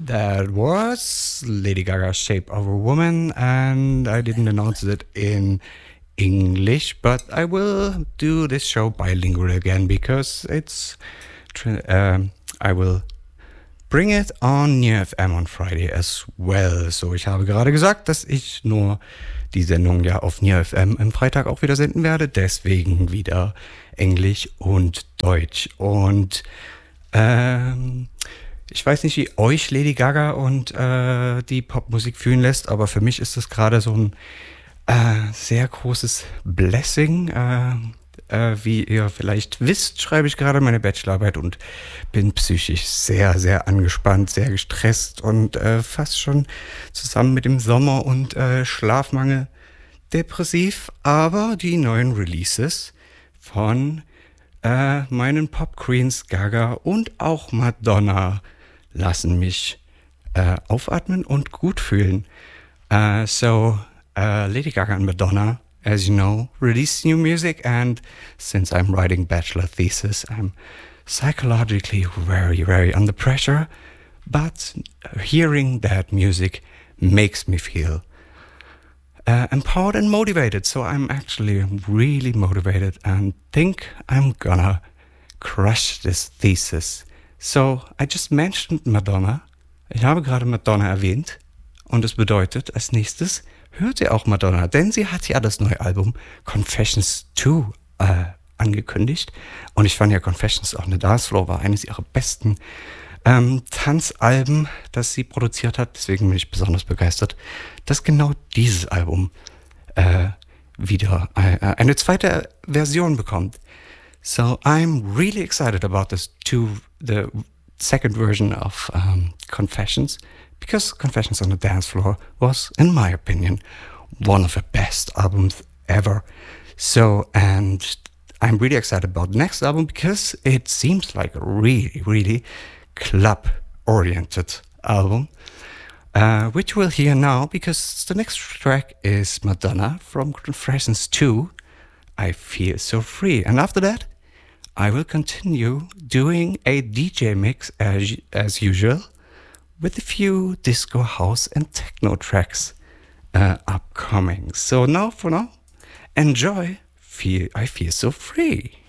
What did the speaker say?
That was Lady Gaga's Shape of a Woman, and I didn't announce it in English, but I will do this show bilingual again because I will bring it on Near FM on Friday as well. So, ich habe gerade gesagt, dass ich nur die Sendung ja auf Near FM am Freitag auch wieder senden werde, deswegen wieder Englisch und Deutsch. Und ich weiß nicht, wie euch Lady Gaga und die Popmusik fühlen lässt, aber für mich ist das gerade so ein sehr großes Blessing. Wie ihr vielleicht wisst, schreibe ich gerade meine Bachelorarbeit und bin psychisch sehr, sehr angespannt, sehr gestresst und fast schon zusammen mit dem Sommer und Schlafmangel depressiv. Aber die neuen Releases von meinen Pop-Queens Gaga und auch Madonna lassen mich aufatmen und gut fühlen. Lady Gaga and Madonna, as you know, released new music, and since I'm writing bachelor thesis, I'm psychologically very, very under pressure, but hearing that music makes me feel empowered and motivated, so I'm actually really motivated and think I'm gonna crush this thesis. So, I just mentioned Madonna. Ich habe gerade Madonna erwähnt und es bedeutet, als nächstes hört ihr auch Madonna, denn sie hat ja das neue Album Confessions 2 angekündigt. Und ich fand ja Confessions on the Dance Floor war eines ihrer besten Tanzalben, das sie produziert hat. Deswegen bin ich besonders begeistert, dass genau dieses Album wieder eine zweite Version bekommt. So I'm really excited about the second version of Confessions, because Confessions on the Dance Floor was, in my opinion, one of the best albums ever. So, and I'm really excited about the next album because it seems like a really, really club-oriented album, which we'll hear now because the next track is Madonna from Confessions 2, I Feel So Free. And after that, I will continue doing a DJ mix as usual, with a few disco, house and techno tracks upcoming. So now, for now, enjoy I Feel So Free.